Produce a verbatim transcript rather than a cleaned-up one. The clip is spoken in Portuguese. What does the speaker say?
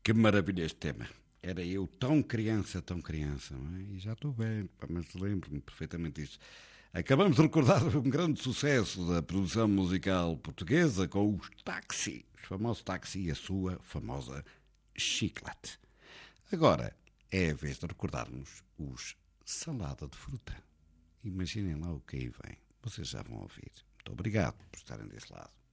Que maravilha este tema. Era eu tão criança, tão criança, não é? E já estou bem, pá, mas lembro-me perfeitamente disso. Acabamos de recordar um grande sucesso da produção musical portuguesa com os Táxi, os famosos Táxi e a sua famosa Chiclete. Agora é a vez de recordarmos os Salada de Fruta. Imaginem lá o que aí vem. Vocês já vão ouvir. Muito obrigado por estarem desse lado.